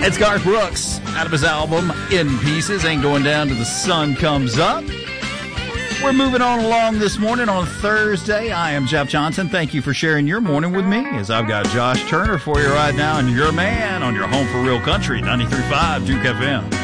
It's Garth Brooks out of his album In Pieces, Ain't Going Down Till the Sun Comes Up. We're moving on along this morning on Thursday. I am Jeff Johnson. Thank you for sharing your morning with me as I've got Josh Turner for you right now and your man on your home for real country, 93.5 Duke FM.